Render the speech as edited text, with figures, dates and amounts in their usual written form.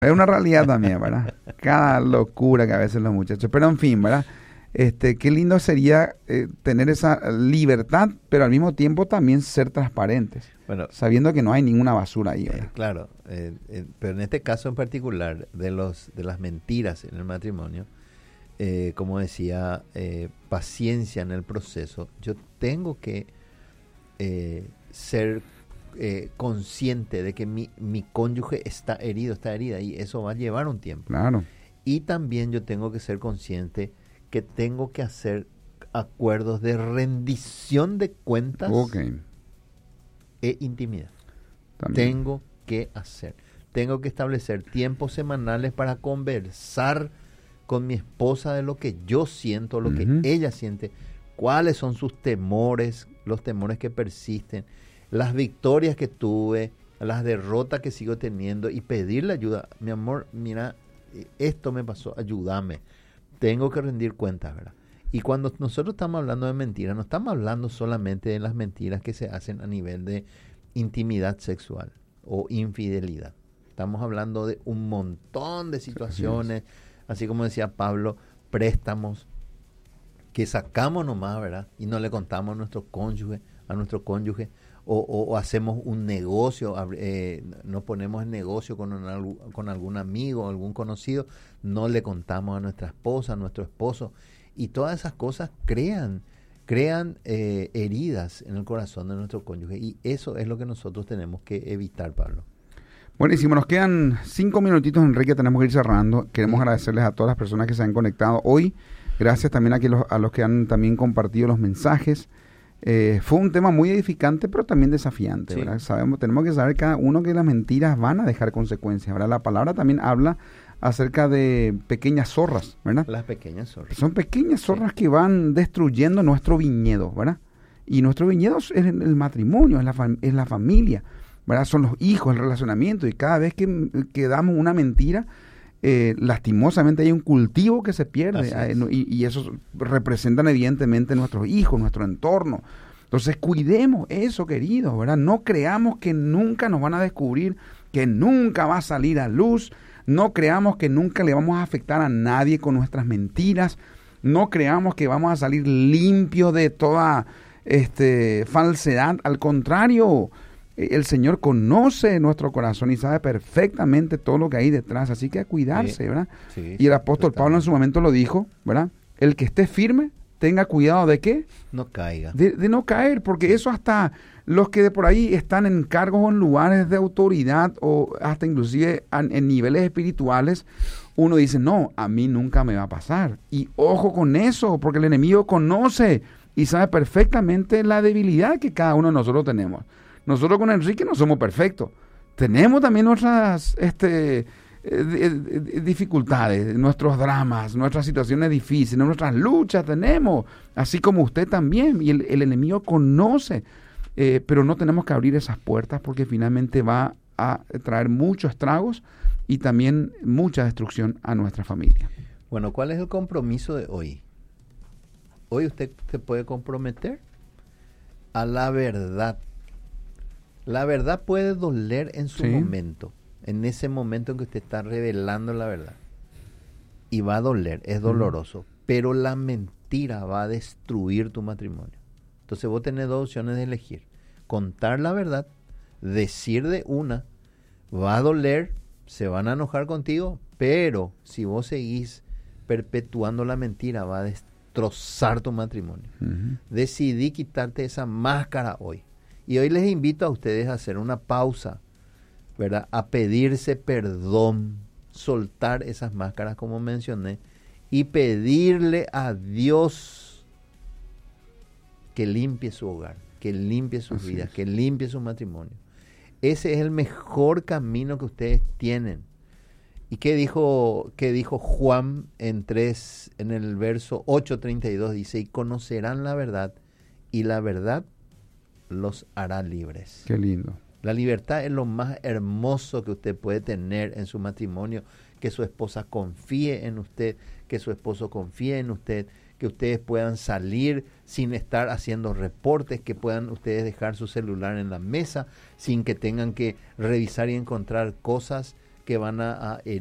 Es una realidad también, ¿verdad? Cada locura que a veces los muchachos. Pero en fin, ¿verdad? Qué lindo sería tener esa libertad, pero al mismo tiempo también ser transparentes, Bueno, sabiendo que no hay ninguna basura ahí, ¿verdad? claro, pero en este caso en particular de las mentiras en el matrimonio, como decía, paciencia en el proceso. Yo tengo que ser consciente de que mi cónyuge está herido, está herida, y eso va a llevar un tiempo. Claro. Y también yo tengo que ser consciente que tengo que hacer acuerdos de rendición de cuentas Ok. e intimidad. También. Tengo que establecer tiempos semanales para conversar con mi esposa de lo que yo siento, lo que ella siente, cuáles son sus temores, los temores que persisten, las victorias que tuve, las derrotas que sigo teniendo, y pedirle ayuda. Mi amor, mira, esto me pasó, ayúdame. Tengo que rendir cuentas, ¿verdad? Y cuando nosotros estamos hablando de mentiras, no estamos hablando solamente de las mentiras que se hacen a nivel de intimidad sexual o infidelidad. Estamos hablando de un montón de situaciones, así como decía Pablo, préstamos que sacamos nomás, ¿verdad? Y no le contamos a nuestro cónyuge, o hacemos un negocio, nos ponemos en negocio con algún amigo, algún conocido, no le contamos a nuestra esposa, a nuestro esposo, y todas esas cosas crean heridas en el corazón de nuestro cónyuge, y eso es lo que nosotros tenemos que evitar, Pablo. Buenísimo, nos quedan 5 minutitos, Enrique, tenemos que ir cerrando. Queremos agradecerles a todas las personas que se han conectado hoy. Gracias también a los que han también compartido los mensajes. Fue un tema muy edificante, pero también desafiante, ¿verdad? Tenemos que saber cada uno que las mentiras van a dejar consecuencias, ¿verdad? La palabra también habla acerca de pequeñas zorras, ¿verdad? Las pequeñas zorras. Son pequeñas zorras que van destruyendo nuestro viñedo, ¿verdad? Y nuestro viñedo es el matrimonio, es la familia, ¿verdad? Son los hijos, el relacionamiento, y cada vez que damos una mentira, lastimosamente hay un cultivo que se pierde, y eso representan evidentemente nuestros hijos, nuestro entorno. Entonces cuidemos eso, queridos, ¿verdad? No creamos que nunca nos van a descubrir, que nunca va a salir a luz, no creamos que nunca le vamos a afectar a nadie con nuestras mentiras, no creamos que vamos a salir limpios de toda falsedad. Al contrario, el Señor conoce nuestro corazón y sabe perfectamente todo lo que hay detrás, así que a cuidarse, ¿verdad? Sí, y el apóstol Pablo en su momento lo dijo, ¿verdad? El que esté firme, tenga cuidado de qué? No caiga. De no caer, porque eso hasta los que de por ahí están en cargos o en lugares de autoridad, o hasta inclusive en niveles espirituales, uno dice, no, a mí nunca me va a pasar. Y ojo con eso, porque el enemigo conoce y sabe perfectamente la debilidad que cada uno de nosotros tenemos. Nosotros con Enrique no somos perfectos. Tenemos también nuestras dificultades, nuestros dramas, nuestras situaciones difíciles, nuestras luchas tenemos, así como usted también. Y el enemigo conoce, pero no tenemos que abrir esas puertas, porque finalmente va a traer muchos estragos y también mucha destrucción a nuestra familia. Bueno, ¿cuál es el compromiso de hoy? Hoy usted se puede comprometer a la verdad. La verdad puede doler en su momento, en ese momento en que usted está revelando la verdad. Y va a doler, es doloroso, pero la mentira va a destruir tu matrimonio. Entonces vos tenés dos opciones de elegir. Contar la verdad, decir de una, va a doler, se van a enojar contigo, pero si vos seguís perpetuando la mentira, va a destrozar tu matrimonio. Decidí quitarte esa máscara hoy. Y hoy les invito a ustedes a hacer una pausa, ¿verdad? A pedirse perdón, soltar esas máscaras como mencioné, y pedirle a Dios que limpie su hogar, que limpie sus vidas, que limpie su matrimonio. Ese es el mejor camino que ustedes tienen. ¿Y qué dijo Juan en el verso 8:32? Dice, y conocerán la verdad, y la verdad los hará libres. Qué lindo. La libertad es lo más hermoso que usted puede tener en su matrimonio, que su esposa confíe en usted, que su esposo confíe en usted, que ustedes puedan salir sin estar haciendo reportes, que puedan ustedes dejar su celular en la mesa sin que tengan que revisar y encontrar cosas que van a